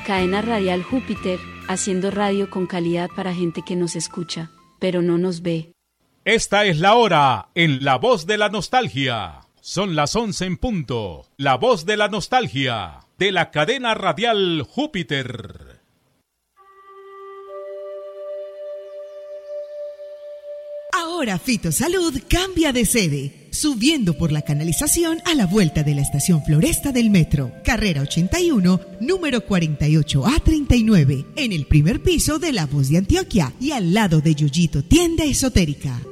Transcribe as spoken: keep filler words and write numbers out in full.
Cadena Radial Júpiter, haciendo radio con calidad para gente que nos escucha, pero no nos ve. Esta es la hora en La Voz de la Nostalgia. Son las once en punto. La Voz de la Nostalgia, de la Cadena Radial Júpiter. Ahora Fitosalud cambia de sede, subiendo por la canalización a la vuelta de la estación Floresta del Metro, carrera ochenta y uno, número cuarenta y ocho A treinta y nueve, en el primer piso de La Voz de Antioquia y al lado de Yoyito Tienda Esotérica.